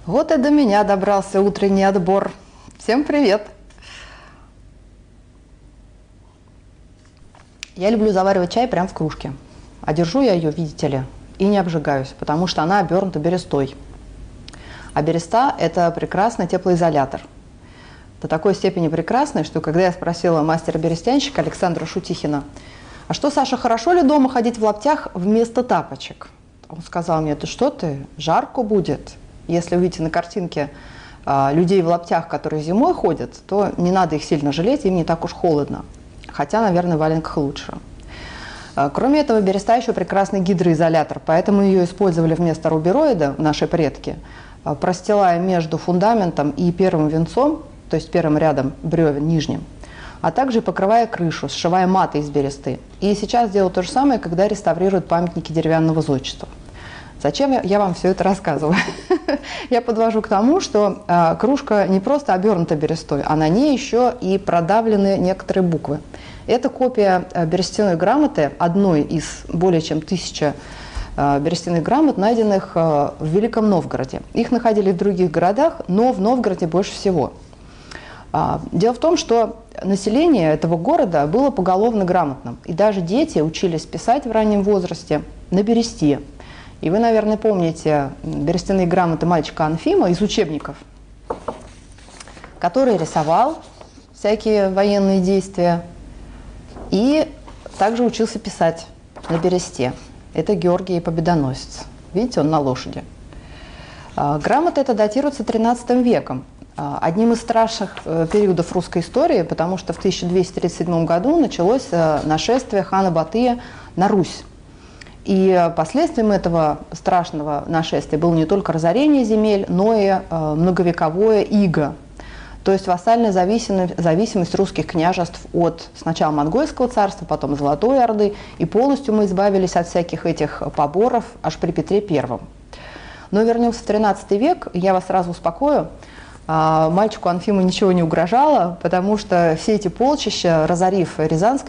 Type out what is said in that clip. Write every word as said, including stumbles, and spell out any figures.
Вот и до меня добрался утренний отбор. Всем привет! Я люблю заваривать чай прямо в кружке. А держу я ее, видите ли, и не обжигаюсь, потому что она обернута берестой. А береста – это прекрасный теплоизолятор. До такой степени прекрасный, что когда я спросила мастера-берестянщика Александра Шутихина, а что, Саша, хорошо ли дома ходить в лаптях вместо тапочек? Он сказал мне: ты что ты, жарко будет. Если увидите на картинке а, людей в лаптях, которые зимой ходят, то не надо их сильно жалеть, им не так уж холодно. Хотя, наверное, в валенках лучше. А, кроме этого, береста еще прекрасный гидроизолятор, поэтому ее использовали вместо рубероида наши предки, а, простилая между фундаментом и первым венцом, то есть первым рядом бревен, нижним, а также покрывая крышу, сшивая маты из бересты. И сейчас делают то же самое, когда реставрируют памятники деревянного зодчества. Зачем я вам все это рассказываю? Я подвожу к тому, что а, кружка не просто обернута берестой, а на ней еще и продавлены некоторые буквы. Это копия а, берестяной грамоты, одной из более чем тысячи а, берестяных грамот, найденных а, в Великом Новгороде. Их находили в других городах, но в Новгороде больше всего. А, дело в том, что население этого города было поголовно грамотным, и даже дети учились писать в раннем возрасте на бересте. И вы, наверное, помните берестяные грамоты мальчика Анфима из учебников, который рисовал всякие военные действия и также учился писать на бересте. Это Георгий Победоносец. Видите, он на лошади. Грамота эта датируется тринадцатым веком. Одним из страшных периодов русской истории, потому что в тысяча двести тридцать седьмом году началось нашествие хана Батыя на Русь. И последствием этого страшного нашествия было не только разорение земель, но и многовековое иго, то есть вассальная зависимость, зависимость русских княжеств от сначала Монгольского царства, потом Золотой Орды, и полностью мы избавились от всяких этих поборов аж при Петре Первом. Но вернемся в тринадцатый век, я вас сразу успокою. Мальчику Анфиму ничего не угрожало, потому что все эти полчища, разорив Рязанское